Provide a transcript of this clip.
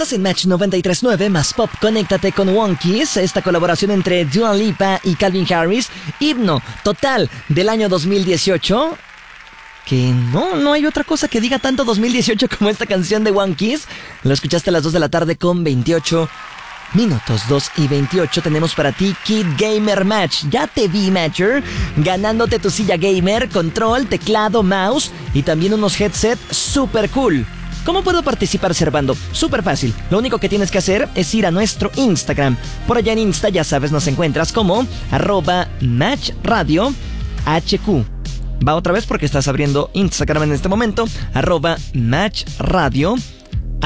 Estás en Match 93.9 más Pop. Conéctate con One Kiss, esta colaboración entre Dua Lipa y Calvin Harris, himno total del año 2018. Que no hay otra cosa que diga tanto 2018 como esta canción de One Kiss. Lo escuchaste a las 2 de la tarde con 28 minutos. 2:28 tenemos para ti Kid Gamer Match. Ya te vi, Matcher, ganándote tu silla gamer, control, teclado, mouse y también unos headset super cool. ¿Cómo puedo participar, Servando? Súper fácil. Lo único que tienes que hacer es ir a nuestro Instagram. Por allá en Insta, ya sabes, nos encuentras como @MatchRadioHQ. Va otra vez porque estás abriendo Instagram en este momento. @MatchRadioHQ.